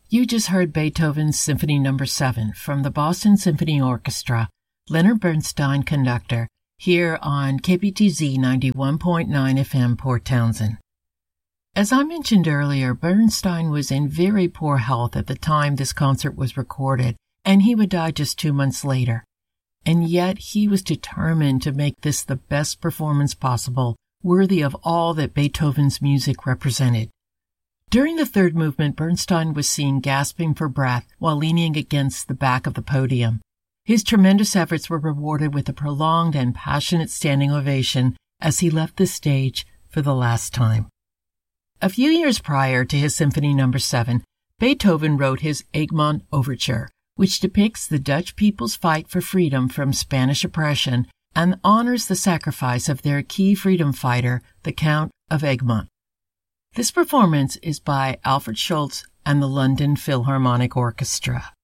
You just heard Beethoven's Symphony No. 7 from the Boston Symphony Orchestra, Leonard Bernstein conductor, here on KPTZ 91.9 FM Port Townsend. As I mentioned earlier, Bernstein was in very poor health at the time this concert was recorded, and he would die just 2 months later. And yet he was determined to make this the best performance possible, worthy of all that Beethoven's music represented. During the third movement, Bernstein was seen gasping for breath while leaning against the back of the podium. His tremendous efforts were rewarded with a prolonged and passionate standing ovation as he left the stage for the last time. A few years prior to his Symphony No. 7, Beethoven wrote his Egmont Overture, which depicts the Dutch people's fight for freedom from Spanish oppression and honors the sacrifice of their key freedom fighter, the Count of Egmont. This performance is by Alfred Schultz and the London Philharmonic Orchestra.